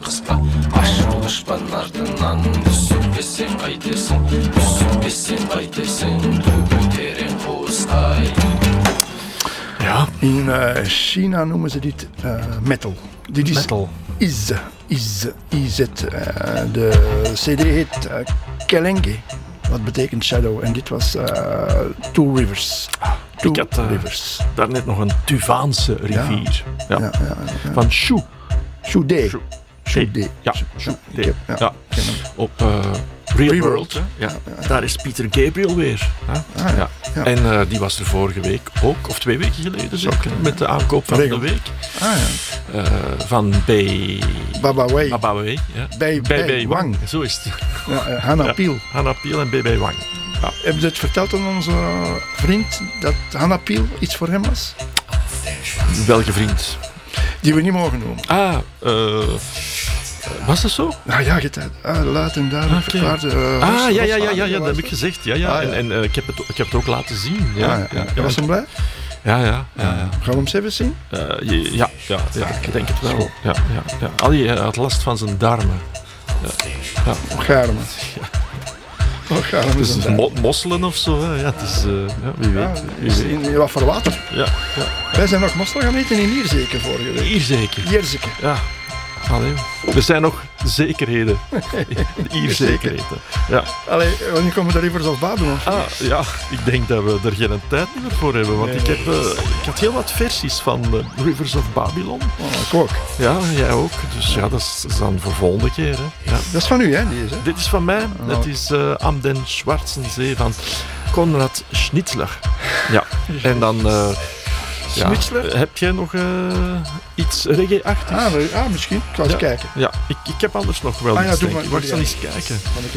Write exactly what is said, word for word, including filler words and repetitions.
kısa. Aşk düşmanlardan düşüp kesin kaydesin. Düşüp kesin kaydesin. Dubu terin hoostay. Ja. In uh, China noemen ze dit uh, metal. Dit is Metal. Iz. Iz. Iz. Uh, de C D heet uh, Kelenge. Wat betekent shadow. En dit was uh, Two Rivers. Two Ik had uh, Rivers. daarnet nog een Tuvaanse rivier. Ja. Ja, ja, ja, ja. Van Shu. Shude. Shu. Shude. Ja, Ja, Shu. ik heb- ja, Ja. ken hem. Op uh, Real, Real World. World. Hè? Ja. Daar is Peter Gabriel weer. Hè? Ah, ja. Ja. Ja. En uh, die was er vorige week ook, of twee weken geleden zeker, met de aankoop van Regel. de week. Ah ja. Uh, van B... Baba Wei. Baba Wei. Ja. Bij- B B bij Wang. Wang. Zo is het. Ja, uh, Hanna Ja. Piel. Hanna Piel en B B Wang. Ja. Hebben ze het verteld aan onze vriend dat Hanna Piel iets voor hem was? Welke vriend? Die we niet mogen noemen. Ah, uh, was dat zo? Nou ja, je hebt ah, luid en duidelijk Oké. verklaard. Uh, Ah, ja, ja, ja, ja, ja, dat heb ik gezegd. Ja, ja. Ah, ja. En, en uh, ik, heb het, ik heb het ook laten zien. Ja, Ja, ja, ja. Was hem blij? ja, ja, ja, ja. Gaan we hem eens even zien? Uh, ja, ja, ja, ik denk het wel. Ja, ja, ja. Allee, hij had last van zijn darmen. Och, gaarme. Och, gaarme. Dus mo- mosselen of zo. Hè. Ja, het is, uh, ja, wie Ja, weet. Wie is weet. in, in wat voor water? Ja, ja. Wij zijn nog mosselen gaan eten in hier zeker vorige week. Hier zeker. Jerzeke. Ja. Allee, er zijn nog zekerheden. Hier zekerheden. Ja. Allee, wanneer komen de Rivers of Babylon? Ah, ja, ik denk dat we er geen tijd meer voor hebben. Want Nee, ik, heb, uh, ik had heel wat versies van uh, Rivers of Babylon. Oh, ik ook. Ja, jij ook. Dus ja, dat is, dat is dan voor volgende keer. Hè. Ja. Dat is van u, hè? Die is, hè? Dit is van mij. Oh. Het is uh, Am den Schwarzensee van Konrad Schnitzler. Ja, en dan... Uh, ja, Schnitzler? heb jij nog uh, iets reggae-achtigs? Ah, nou, ah, misschien. Ik ga eens Ja. kijken. Ja, ik, ik heb anders nog wel Ah ja, iets, doe denk maar, ik. doe Wacht, dan die eens kijken. Dan ik